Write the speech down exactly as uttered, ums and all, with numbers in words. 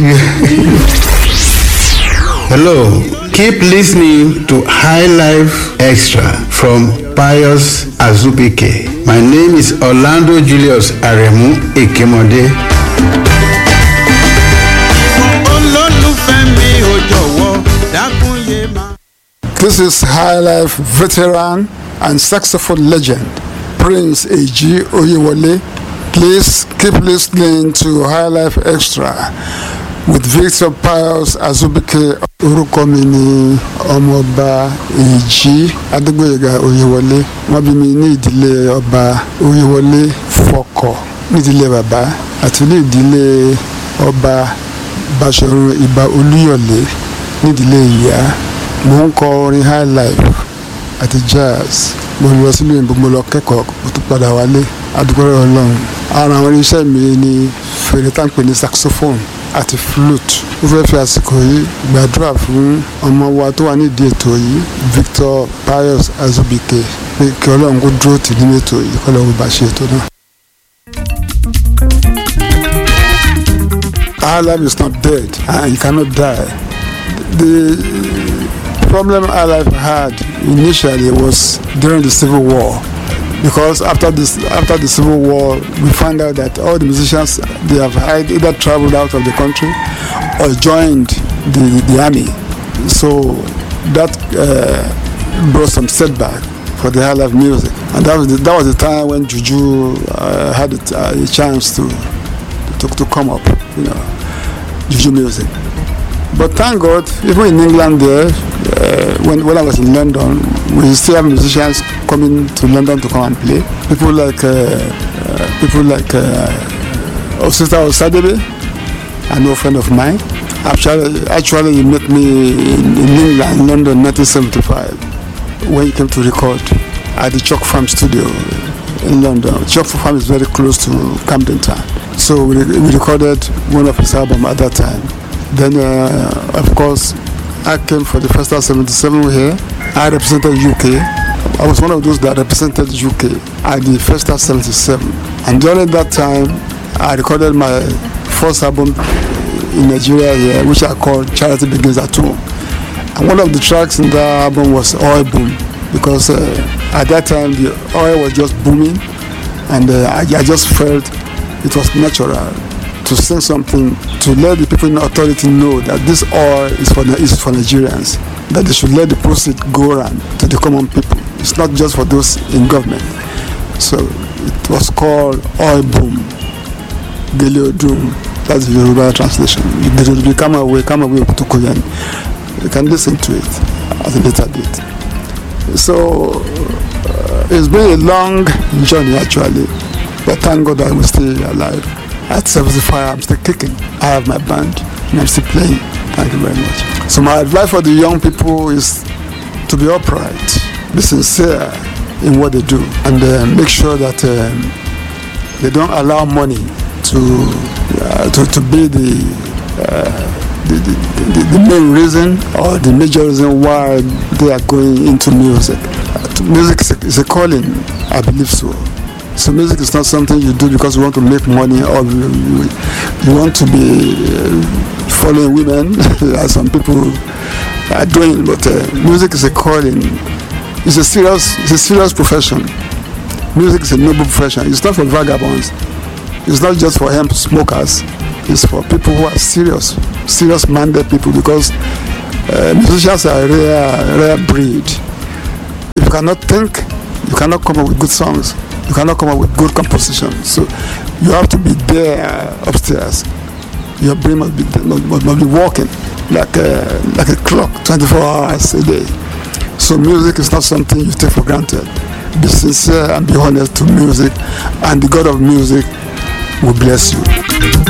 Hello, keep listening to High Life Extra from Pius Azubike. My name is Orlando Julius Aremu Ekemode. This is High Life veteran and saxophone legend, Prince A G Oyewole. Please keep listening to High Life Extra with Victor Pius Azubike. Orúkọ mi ni Ọmọọba Èjì Adégbóyèga Oyewole. Wọ́n bí mi ní ìdílé Ọba Oyewole Fọkọ̀ ní ìdílé bàbá àti ní ìdílé Ọba Báṣọ̀run Ìbà Olúyọ̀lé ní ìdílé ìyá. Mo ń kọ orin high life àti jazz. Mo lọ sílùú òyìnbó, mo lọ kẹ́kọ̀ọ́, mo tún padà wálé. Adúpẹ́ lọ́wọ́ Ọlọ́run. Ara àwọn irinṣẹ́ mi ni fèrè tá ń pè ní saxophone àti flute. Mo fẹ́ fi àsìkò yìí gbàdúrà fún ọmọ wa tó wà nídìí ètò yìí, Victor Pius Azubike, pé kí Ọlọ́run kó dúró tì nínú ètò yìí, kí Ọlọ́run bá ṣe ètò náà. Our life is not dead and you cannot die. The problem our life had initially was during the Civil War, because after this, after the Civil War, we found out that all the musicians, they have either traveled out of the country or joined the, the army. So that uh, brought some setback for the high life music, and that was the, that was the time when Juju uh, had a, a chance to, to to come up, you know, Juju music. But thank God, even in England there, uh, when, when I was in London, we still have musicians coming to London to come and play. People like uh, uh, people like uh, Osita Osadebe, an old friend of mine. Actually, actually, he met me in, in England, in London, in nineteen seventy-five, when he came to record at the Chalk Farm studio in London. Chalk Farm is very close to Camden Town, so we, we recorded one of his albums at that time. Then, uh, of course, I came for the Festival seventy-seven here. I represented U K. I was one of those that represented U K at the Festival seventy-seven. And during that time, I recorded my first album in Nigeria here, which I called Charity Begins at Home. And one of the tracks in that album was Oil Boom, because uh, at that time the oil was just booming, and uh, I, I just felt it was natural to sing something to let the people in authority know that this oil is for is for Nigerians, that they should let the proceeds go around to the common people. It's not just for those in government. So it was called Oil Boom, Gele Odum. That's the Yoruba translation. You come away, come away to Korean. You can listen to it at a later date. So uh, it's been a long journey actually, but thank God I'm still alive. At seventy-five, I'm still kicking. I have my band and I'm still playing. Thank you very much. So my advice for the young people is to be upright, be sincere in what they do, and uh, make sure that um, they don't allow money to uh, to, to be the, uh, the, the, the the main reason or the major reason why they are going into music. Uh, music is a, is a calling, I believe so. So music is not something you do because you want to make money or you, you, you want to be uh, following women, as some people are doing. But uh, music is a calling. It's a serious, it's a serious profession. Music is a noble profession. It's not for vagabonds. It's not just for hemp smokers. It's for people who are serious, serious-minded people. Because uh, musicians are a rare, rare breed. If you cannot think, you cannot come up with good songs. You cannot come up with good composition. So you have to be there upstairs. Your brain must be must, must be working like a, like a clock, twenty-four hours a day. So music is not something you take for granted. Be sincere and be honest to music, and the God of music will bless you.